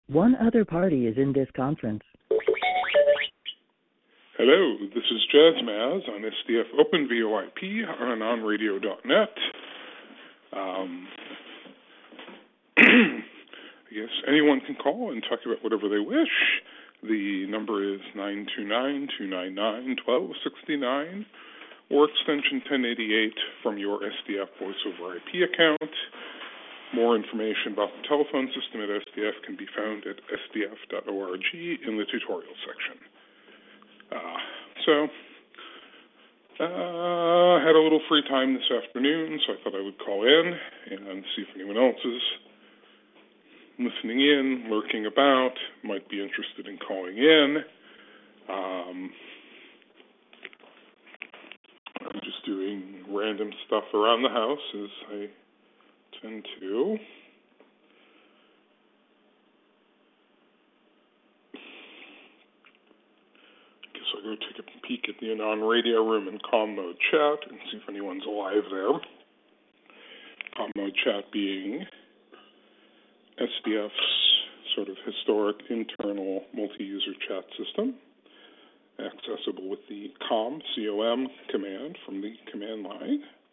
One other party is in this conference. Hello, this is JazzMaz on SDF Open VoIP on onradio.net. I guess anyone can call and talk about whatever they wish. The number is 929-299-1269 or extension 1088 from your SDF voice over IP account. More information about the telephone system at SDF can be found at sdf.org in the tutorial section. I had a little free time this afternoon, so I thought I would call in and see if anyone else is listening in, lurking about, might be interested in calling in. I'm just doing random stuff around the house, as I tend to. I'll go take a peek at the Anon radio room in Calm Mode Chat and see if anyone's alive there. Calm Mode Chat being SDF's sort of historic internal multi-user chat system, accessible with the COM, C-O-M command from the command line.